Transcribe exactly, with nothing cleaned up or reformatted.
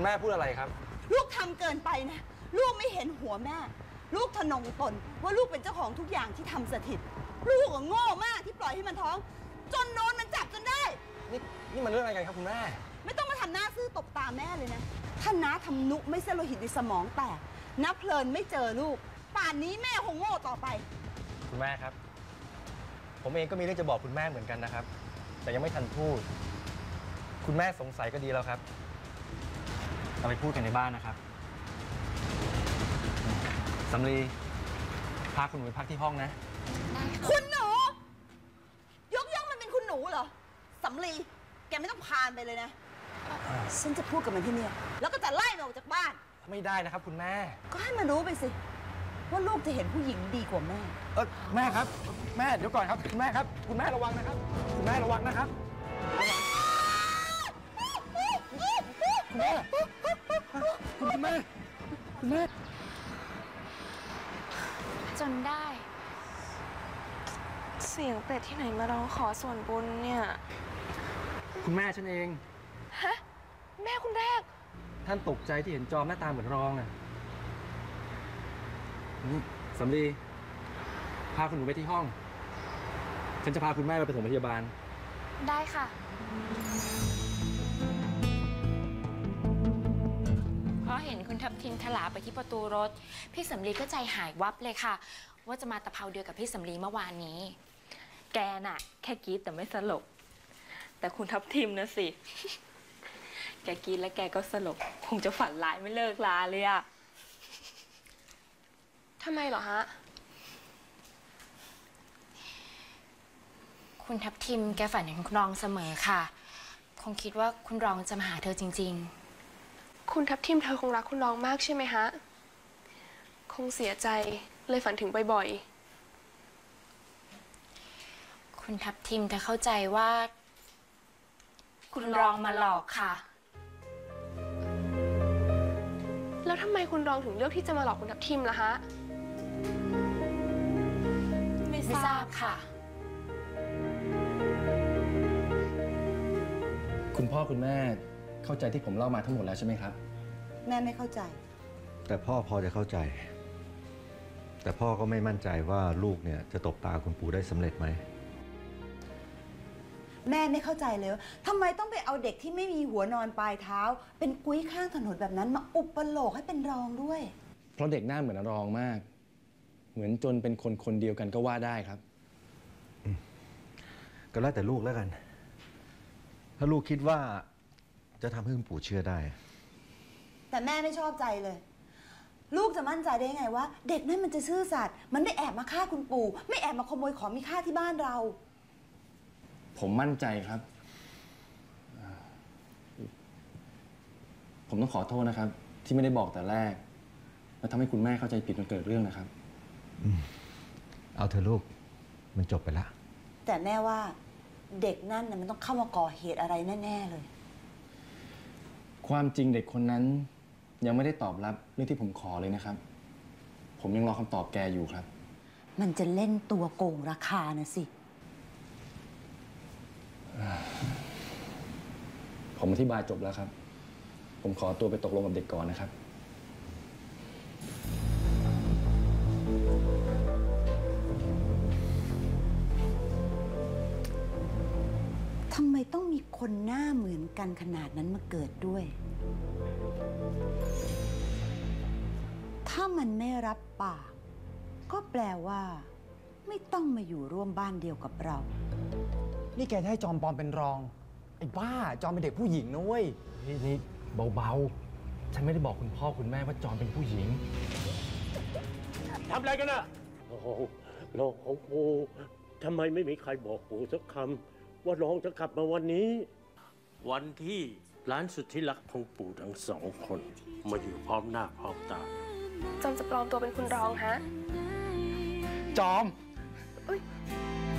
คุณแม่พูดอะไรครับลูกทำเกินไปนะลูกไม่เห็นหัวแม่ลูกทะนงตนว่าลูกเป็นเจ้าของทุกอย่างที่ทำสถิตลูกก็โง่มากที่ปล่อยให้มันท้องจนโดนมันจับจนได้นี่นี่มันเรื่องอะไรกันครับคุณแม่ไม่ต้องมาทำหน้าซื่อตบตาแม่เลยนะถ้าน้าทำนุไม่เส้นโลหิตในสมองแตกน้าเพลินไม่เจอลูกป่านนี้แม่คงโง่ต่อไปคุณแม่ครับผมเองก็มีเรื่องจะบอกคุณแม่เหมือนกันนะครับแต่ยังไม่ทันพูดคุณแม่สงสัยก็ดีแล้วครับเราไปพูดกันในบ้านนะครับสำลีพาคุณหนูไปพักที่ห้องนะคุณหนูยกย่องมันเป็นคุณหนูเหรอสำลีแกไม่ต้องพานไปเลยนะฉันจะพูดกับมันที่นี่แล้วก็จะไล่มันออกจากบ้านไม่ได้นะครับคุณแม่ก็ให้มันรู้ไปสิว่าลูกจะเห็นผู้หญิงดีกว่าแม่เออแม่ครับแม่เดี๋ยวก่อนครับคุณแม่ครับคุณแม่ระวังนะครับคุณแม่ระวังนะครับคุณแม่คุณแม่คุณแม่จนได้เสียงเป็ดที่ไหนมาร้องขอส่วนบุญเนี่ยคุณแม่ฉันเองฮะแม่คุณแรกท่านตกใจที่เห็นจอมหน้าตาเหมือนรองน่ะนี่สำลีพาคุณหนูไปที่ห้องฉันจะพาคุณแม่ไปปฐมพยาบาลได้ค่ะเพราะเห็นคุณทับทิมถลาไปที่ประตูรถพี่สำลีก็ใจหายวับเลยค่ะว่าจะมาตะเภาเดียวกับพี่สำลีเมื่อวานนี้แกน่ะแค่กรี๊ดแต่ไม่สลบแต่คุณทับทิมนะสิแกกรี๊ดแล้วแกก็สลบคงจะฝันร้ายไม่เลิกลาเลยอะทำไมเหรอฮะคุณทับทิมแกฝันเห็นคุณรองเสมอค่ะคงคิดว่าคุณรองจะมาหาเธอจริงๆคุณทับทิมเธอคงรักคุณรองมากใช่ไหมฮะคงเสียใจเลยฝันถึงบ่อยๆคุณทับทิมเธอเข้าใจว่าคุณรองมาหลอกค่ะแล้วทำไมคุณรองถึงเลือกที่จะมาหลอกคุณทับทิมล่ะฮะไม่ทราบค่ะคุณพ่อคุณแม่เข้าใจที่ผมเล่ามาทั้งหมดแล้วใช่ไหมครับแม่ไม่เข้าใจแต่พ่อพอจะเข้าใจแต่พ่อก็ไม่มั่นใจว่าลูกเนี่ยจะตบตาคุณปู่ได้สำเร็จไหมแม่ไม่เข้าใจเลยว่าทำไมต้องไปเอาเด็กที่ไม่มีหัวนอนปลายเท้าเป็นกุ้ยข้างถนนแบบนั้นมาอุปโลกให้เป็นรองด้วยเพราะเด็กหน้าเหมือนรองมากเหมือนจนเป็นคนคนเดียวกันก็ว่าได้ครับก็แล้วแต่ลูกแล้วกันถ้าลูกคิดว่าจะทำให้คุณปู่เชื่อได้แต่แม่ไม่ชอบใจเลยลูกจะมั่นใจได้ไงว่าเด็กนั่นมันจะซื่อสัตย์มันไม่แอบมาฆ่าคุณปู่ไม่แอบมาขโมยของมีค่าที่บ้านเราผมมั่นใจครับผมต้องขอโทษนะครับที่ไม่ได้บอกแต่แรกแล้วทำให้คุณแม่เข้าใจผิดจนเกิดเรื่องนะครับเอาเถอะลูกมันจบไปละแต่แม่ว่าเด็กนั่นน่ะมันต้องเข้ามาก่อเหตุอะไรแน่ๆเลยความจริงเด็กคนนั้นยังไม่ได้ตอบรับเรื่องที่ผมขอเลยนะครับผมยังรอคำตอบแกอยู่ครับมันจะเล่นตัวโกงราคานะสิผมอธิบายจบแล้วครับผมขอตัวไปตกลงกับเด็กก่อนนะครับทำไมต้องมีคนหน้าเหมือนกันขนาดนั้นมาเกิดด้วยถ้ามันไม่รับปากก็แปลว่าไม่ต้องมาอยู่ร่วมบ้านเดียวกับเรานี่แกจะให้จอมปลอมเป็นรองไอ้บ้าจอมเป็นเด็กผู้หญิงนะเว้ยนี่นี่เบาๆฉันไม่ได้บอกคุณพ่อคุณแม่ว่าจอมเป็นผู้หญิงทำอะไรกันนะโอ้โหน้องของปู่ทำไมไม่มีใครบอกปู่สักคำว่าน้องจะกลับมาวันนี้วันที่ร้านสุดที่รักของปู่ทั้งสองคนมาอยู่พร้อมหน้าพร้อมตาจอมจะปลอมตัวเป็นคุณรองฮะจอม